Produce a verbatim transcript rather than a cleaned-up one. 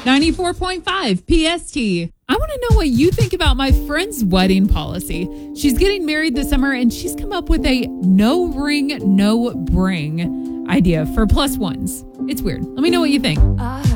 ninety-four point five P S T. I want to know what you think about my friend's wedding policy. She's getting married this summer and she's come up with a no ring, no bring idea for plus ones. It's weird. Let me know what you think.